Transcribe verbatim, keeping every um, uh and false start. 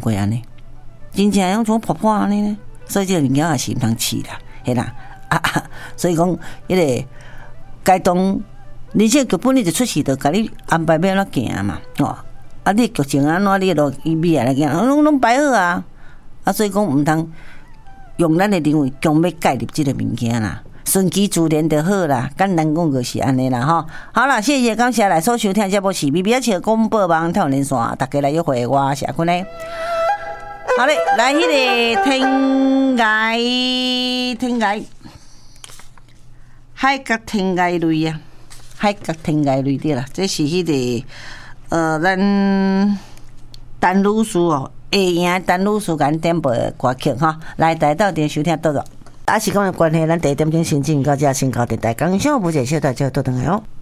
过安尼，真正用种破破安尼呢，所以这个物件也是毋通试啦，嘿啦啊，所以讲迄个该当，而且根本你就出事，就甲你安排要安怎行嘛，吼，啊，你剧情安怎，你落伊咪来行，拢拢摆好啊，啊，所以讲毋通用咱的认为强要介入即个物件啦。顺其自然就好啦，简单讲就是安尼啦吼。好啦，谢谢感谢来所收听节目是 B B H 广播网太阳连线，大家来约会我谢坤嘞。好嘞，来迄、那个天涯天涯海角天涯泪啊，海角天涯泪对啦，这是迄、那个呃咱陈女士哦，会赢陈女士甲点播的歌曲哈，来台到店收听倒倒。啊，时间的关系，咱第一点钟先进到这先到电台，感谢不谢谢大家多等来哦。